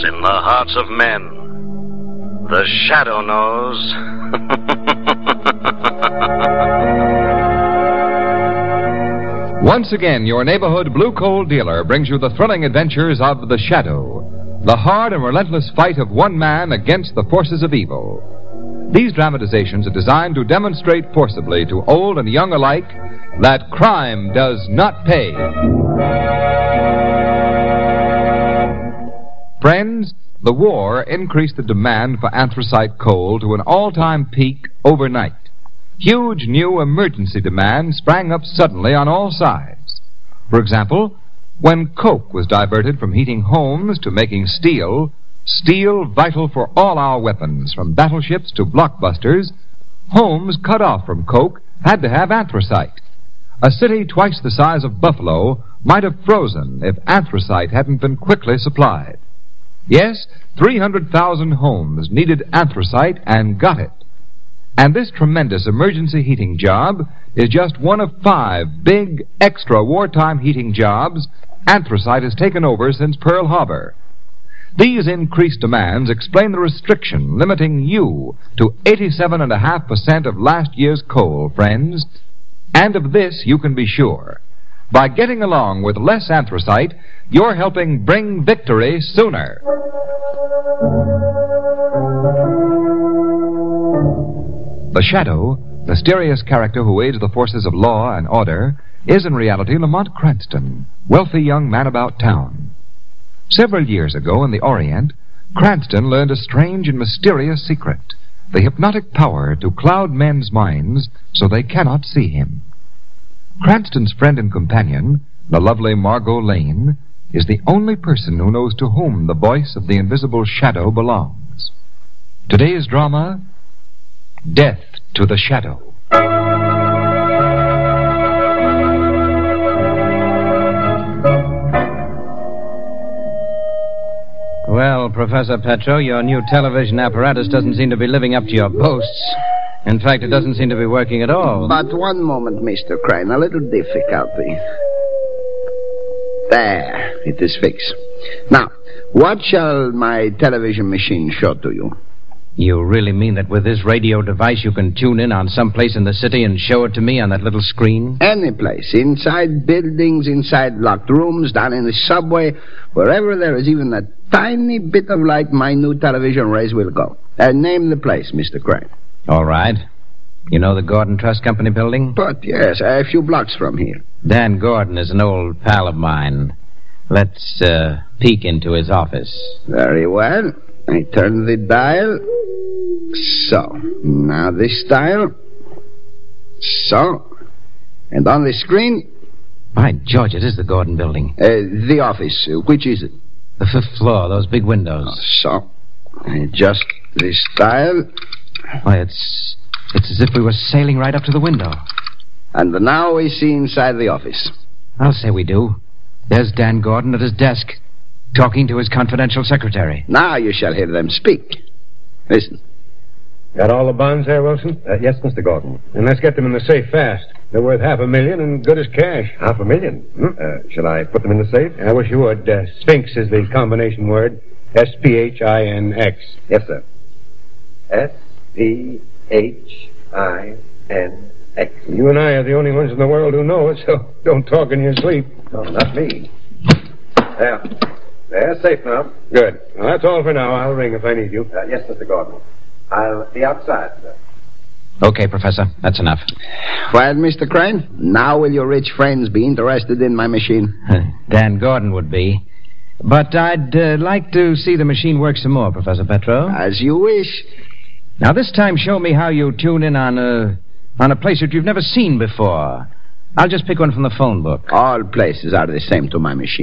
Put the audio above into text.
in the hearts of men. The Shadow knows. Once again, your neighborhood blue coal dealer brings you the thrilling adventures of The Shadow, the hard and relentless fight of one man against the forces of evil. These dramatizations are designed to demonstrate forcibly to old and young alike that crime does not pay. Friends, the war increased the demand for anthracite coal to an all-time peak overnight. Huge new emergency demand sprang up suddenly on all sides. For example, when coke was diverted from heating homes to making steel vital for all our weapons, from battleships to blockbusters, homes cut off from coke had to have anthracite. A city twice the size of Buffalo might have frozen if anthracite hadn't been quickly supplied. Yes, 300,000 homes needed anthracite and got it. And this tremendous emergency heating job is just one of 5 big, extra wartime heating jobs anthracite has taken over since Pearl Harbor. These increased demands explain the restriction limiting you to 87.5% of last year's coal, friends. And of this you can be sure. By getting along with less anthracite, you're helping bring victory sooner. The Shadow, mysterious character who aids the forces of law and order, is in reality Lamont Cranston, wealthy young man about town. Several years ago in the Orient, Cranston learned a strange and mysterious secret, the hypnotic power to cloud men's minds so they cannot see him. Cranston's friend and companion, the lovely Margot Lane, is the only person who knows to whom the voice of the invisible Shadow belongs. Today's drama, Death to the Shadow. Well, Professor Petro, your new television apparatus doesn't seem to be living up to your boasts. In fact, it doesn't seem to be working at all. But one moment, Mr. Crane. A little difficulty. There, it is fixed. Now, what shall my television machine show to you? You really mean that with this radio device you can tune in on some place in the city and show it to me on that little screen? Any place. Inside buildings, inside locked rooms, down in the subway, wherever there is even a tiny bit of light, my new television rays will go. Name the place, Mr. Crane. All right. You know the Gordon Trust Company building? But yes, a few blocks from here. Dan Gordon is an old pal of mine. Let's peek into his office. Very well. I turn the dial. So, now this dial. So. And on the screen... By George, it is the Gordon building. The office. Which is it? The 5th floor, those big windows. So. Adjust this dial. Why, it's as if we were sailing right up to the window. And now we see inside the office. I'll say we do. There's Dan Gordon at his desk, talking to his confidential secretary. Now you shall hear them speak. Listen. Got all the bonds there, Wilson? Yes, Mr. Gordon. And let's get them in the safe fast. They're worth $500,000 and good as cash. $500,000? Shall I put them in the safe? I wish you would. Sphinx is the combination word. S-P-H-I-N-X. Yes, sir. S-P-H-I-N-X. You and I are the only ones in the world who know it, so don't talk in your sleep. No, not me. There. They're safe now. Good. Well, that's all for now. I'll ring if I need you. Yes, Mr. Gordon. I'll be outside, sir. Okay, Professor. That's enough. Well, Mr. Crane, now will your rich friends be interested in my machine? Dan Gordon would be. But I'd like to see the machine work some more, Professor Petro. As you wish. Now, this time, show me how you tune in on a place that you've never seen before. I'll just pick one from the phone book. All places are the same to my machine.